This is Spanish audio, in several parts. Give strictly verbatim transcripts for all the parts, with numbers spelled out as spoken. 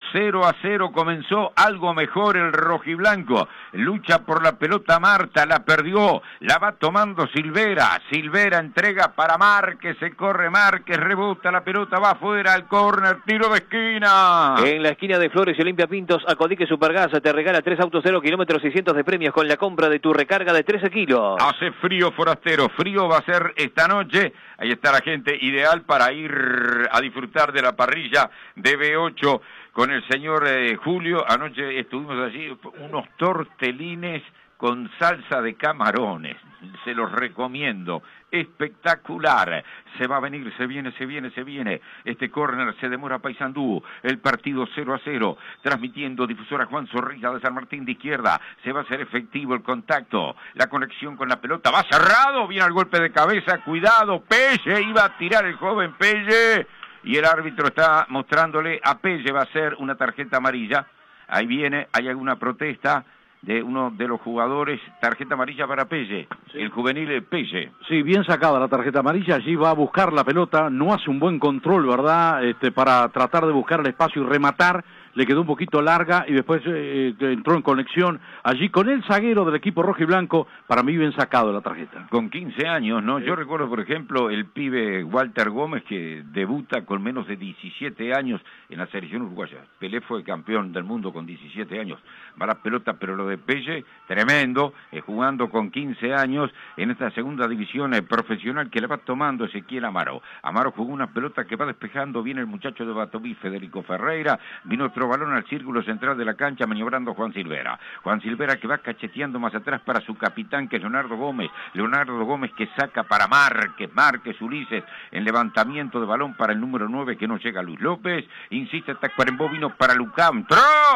cero a cero comenzó, algo mejor el rojiblanco. Lucha por la pelota Marta, la perdió, la va tomando Silvera. Silvera entrega para Márquez, se corre Márquez, rebota la pelota, va afuera al córner, tiro de esquina. En la esquina de Flores y Olimpia Pintos, Acodique Supergas te regala tres autos cero kilómetros seiscientos de premios con la compra de tu recarga de trece kilos. Hace frío, forastero, frío va a ser esta noche. Ahí está la gente ideal para ir a disfrutar de la parrilla de B ocho con el señor eh, Julio. Anoche estuvimos allí, unos tortelines con salsa de camarones, se los recomiendo, espectacular. Se va a venir, se viene, se viene, se viene. Este córner se demora Paysandú, el partido cero a cero, transmitiendo difusora Juan Zorrilla de San Martín de izquierda. Se va a hacer efectivo el contacto, la conexión con la pelota, va cerrado, viene el golpe de cabeza, cuidado, Pelle, iba a tirar el joven Pelle, y el árbitro está mostrándole a Pelle, va a ser una tarjeta amarilla. Ahí viene, hay alguna protesta de uno de los jugadores, tarjeta amarilla para Pelle, sí. El juvenil Pelle. Sí, bien sacada la tarjeta amarilla, allí va a buscar la pelota, no hace un buen control, ¿verdad? Este, para tratar de buscar el espacio y rematar, le quedó un poquito larga y después eh, entró en conexión allí con el zaguero del equipo rojo y blanco. Para mí bien sacado la tarjeta. Con quince años, ¿no? Sí. Yo recuerdo, por ejemplo, el pibe Walter Gómez, que debuta con menos de diecisiete años en la selección uruguaya. Pelé fue campeón del mundo con diecisiete años. Va la pelota, pero lo de Pelle, tremendo, eh, jugando con quince años en esta segunda división eh, profesional que le va tomando Ezequiel Amaro. Amaro jugó una pelota que va despejando, viene el muchacho de Batoví, Federico Ferreira, vino otro balón al círculo central de la cancha, maniobrando Juan Silvera. Juan Silvera que va cacheteando más atrás para su capitán, que es Leonardo Gómez. Leonardo Gómez que saca para Márquez, Márquez Ulises, en levantamiento de balón para el número nueve, que no llega Luis López. Insiste Tacuarembó, vino para Lucao, entró.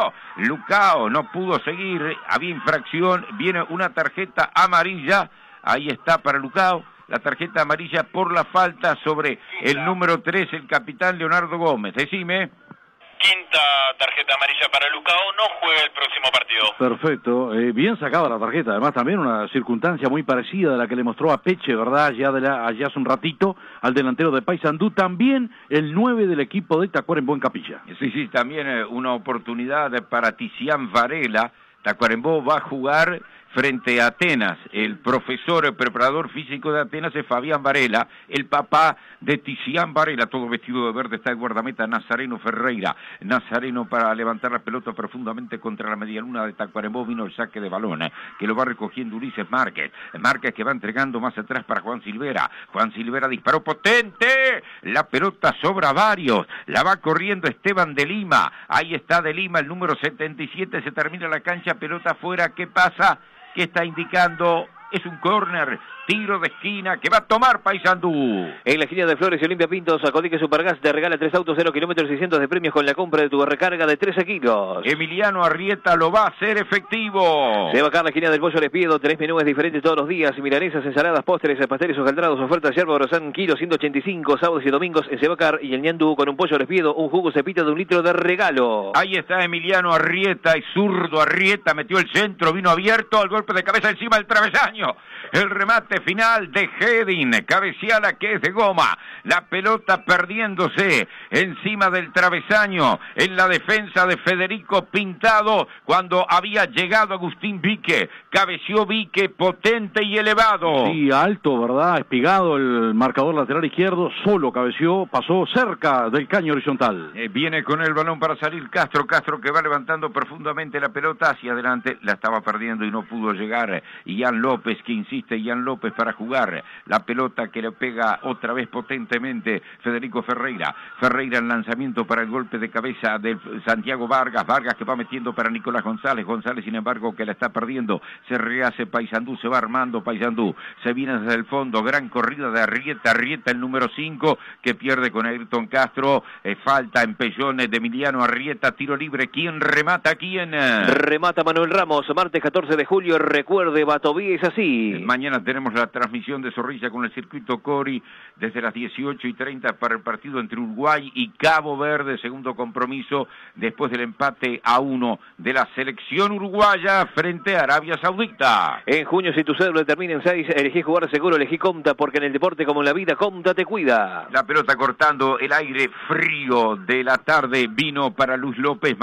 Lucao no pudo seguir, había infracción, viene una tarjeta amarilla, ahí está para Lucao. La tarjeta amarilla por la falta sobre el número tres, el capitán Leonardo Gómez. Decime. Quinta tarjeta amarilla para Lucao, no juega el próximo partido. Perfecto, eh, bien sacada la tarjeta, además también una circunstancia muy parecida de la que le mostró a Peche, ¿verdad? Allá, de la, allá hace un ratito, al delantero de Paysandú, también el nueve del equipo de Tacuarembó en Capilla. Sí, sí, también eh, una oportunidad para Ticián Varela. Tacuarembó va a jugar frente a Atenas. El profesor, el preparador físico de Atenas es Fabián Varela, el papá de Ticián Varela, todo vestido de verde, está el guardameta Nazareno Ferreira. Nazareno para levantar la pelota profundamente contra la medialuna de Tacuarembó, vino el saque de balón, eh, que lo va recogiendo Ulises Márquez. Márquez que va entregando más atrás para Juan Silvera. Juan Silvera disparó potente, la pelota sobra varios, la va corriendo Esteban de Lima. Ahí está de Lima, el número setenta y siete, se termina la cancha, pelota afuera, ¿qué pasa? ¿Qué está indicando? Es un córner, tiro de esquina que va a tomar Paysandú. En la esquina de Flores y Olimpia Pintos, Acodique Supergas te regala tres autos cero kilómetros seiscientos de premios con la compra de tu recarga de trece kilos. Emiliano Arrieta lo va a hacer efectivo. Se va acá a la esquina del Pollo Lespiedo, tres menús diferentes todos los días, milanesas, ensaladas, postres, pasteles hojaldrados, ofertas yerba Borosán, kilo ciento ochenta y cinco, sábados y domingos en Sebacar, y el ñandú con un pollo Lespiedo, un jugo cepita de un litro de regalo. Ahí está Emiliano Arrieta, y zurdo Arrieta, metió el centro, vino abierto, al golpe de cabeza encima del travesaño. El remate final de Hedin, cabeceala que es de goma, la pelota perdiéndose encima del travesaño en la defensa de Federico Pintado cuando había llegado Agustín Vique, cabeció Vique potente y elevado. Sí, alto, ¿verdad? Espigado el marcador lateral izquierdo, solo cabeció, pasó cerca del caño horizontal. Eh, viene con el balón para salir Castro, Castro que va levantando profundamente la pelota hacia adelante, la estaba perdiendo y no pudo llegar. Y Ian López que insiste, Ian López para jugar la pelota que le pega otra vez potentemente Federico Ferreira. Ferreira en lanzamiento para el golpe de cabeza de Santiago Vargas. Vargas que va metiendo para Nicolás González. González, sin embargo, que la está perdiendo. Se rehace Paysandú, se va armando Paysandú. Se viene desde el fondo. Gran corrida de Arrieta. Arrieta, el número cinco, que pierde con Ayrton Castro. Eh, falta en pellones de Emiliano Arrieta. Tiro libre. ¿Quién remata? ¿Quién? Remata Manuel Ramos. Martes catorce de julio. Recuerde, Batoví es así. Mañana tenemos la transmisión de Zorrilla con el circuito Cori desde las dieciocho y treinta para el partido entre Uruguay y Cabo Verde, segundo compromiso después del empate a uno de la selección uruguaya frente a Arabia Saudita. En junio, si tu cédula termina en seis, elegí jugar seguro, elegí Comta, porque en el deporte como en la vida, Comta te cuida. La pelota cortando el aire frío de la tarde vino para Luis López.